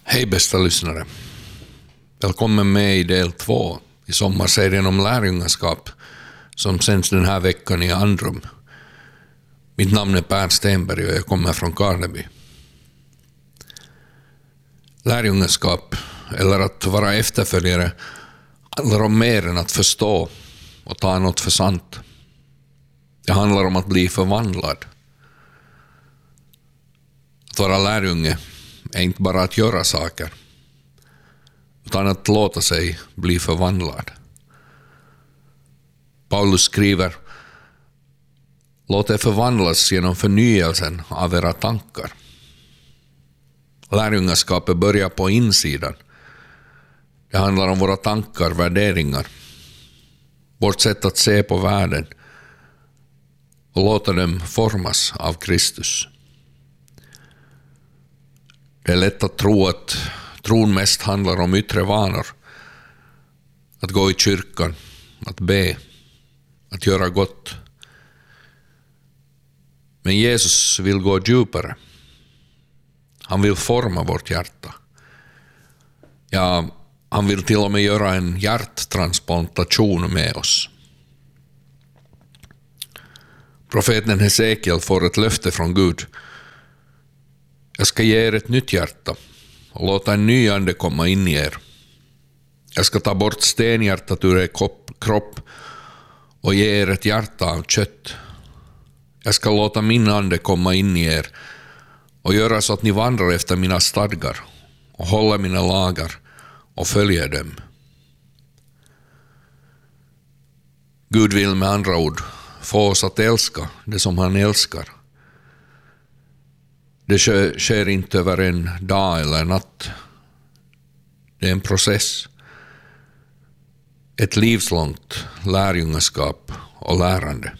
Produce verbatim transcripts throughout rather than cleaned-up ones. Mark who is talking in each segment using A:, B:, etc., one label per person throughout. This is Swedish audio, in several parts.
A: Hej bästa lyssnare. Välkommen med i del två i sommarserien om lärjungaskap som sänds den här veckan i Andrum. Mitt namn är Per Stenberg och jag kommer från Karleby. Lärjungaskap, eller att vara efterföljare, handlar om mer än att förstå och ta något för sant. Det handlar om att bli förvandlad. Att vara lärjunge är inte bara att göra saker, utan att låta sig bli förvandlad. Paulus skriver: låt er förvandlas genom förnyelsen av era tankar. Lärjungaskapet börjar på insidan. Det handlar om våra tankar, värderingar, vårt sätt att se på världen och låta dem formas av Kristus. Det är lätt att tro att tron mest handlar om yttre vanor. Att gå i kyrkan, att be, att göra gott. Men Jesus vill gå djupare. Han vill forma vårt hjärta. Ja, han vill till och med göra en hjärttransplantation med oss. Profeten Hesekiel får ett löfte från Gud. Jag ska ge er ett nytt hjärta och låta en ny ande komma in i er. Jag ska ta bort stenhjärtat ur er kropp och ge er ett hjärta av kött. Jag ska låta min ande komma in i er och göra så att ni vandrar efter mina stadgar och håller mina lagar och följer dem. Gud vill med andra ord få oss att älska det som han älskar. Det sker inte över en dag eller en natt. Det är en process. Ett livslångt lärjungaskap och lärande.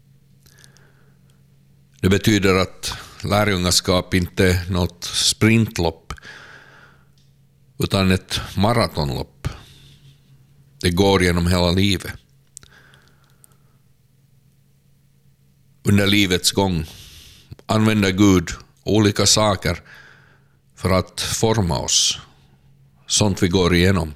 A: Det betyder att lärjungaskap inte är något sprintlopp utan ett maratonlopp. Det går genom hela livet. Under livets gång använder Gud olika saker för att forma oss, sånt vi går igenom.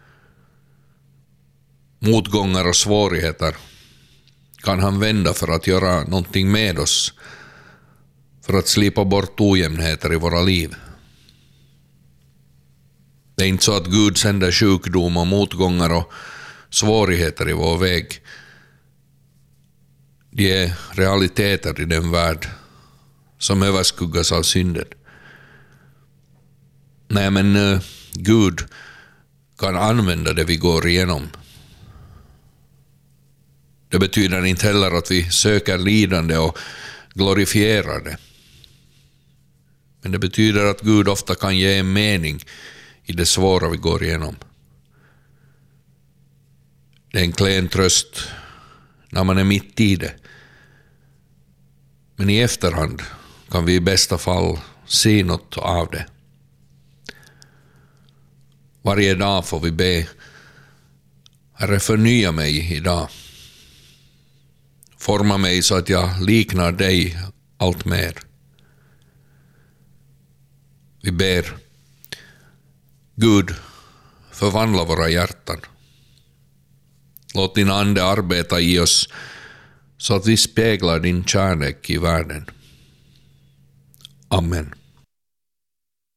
A: Motgångar och svårigheter kan han vända för att göra någonting med oss, för att slipa bort ojämnheter i våra liv. Det är inte så att Gud sänder sjukdom och motgångar och svårigheter i vår väg. De är realiteter i den värld som överskuggas av synden. Nej, men uh, Gud kan använda det vi går igenom. Det betyder inte heller att vi söker lidande och glorifierar det. Men det betyder att Gud ofta kan ge en mening i det svåra vi går igenom. Det är en klen tröst när man är mitt i det. Men i efterhand kan vi i bästa fall se något av det. Varje dag får vi be: Herre, förnya mig idag. Forma mig så att jag liknar dig allt mer. Vi ber: Gud, förvandla våra hjärtan. Låt din ande arbeta i oss så att vi speglar din kärlek i världen. Amen.